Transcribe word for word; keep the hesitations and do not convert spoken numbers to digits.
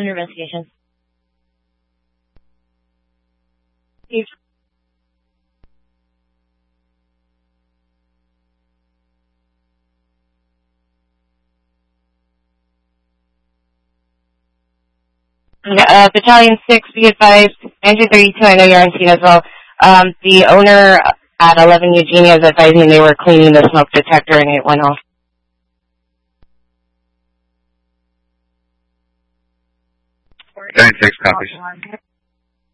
Under investigation. Steve. Uh, Battalion six, be advised, Andrew thirty-two, I know you're on scene as well. Um, the owner at eleven Eugenia is advising they were cleaning the smoke detector and it went off. Battalion six copies.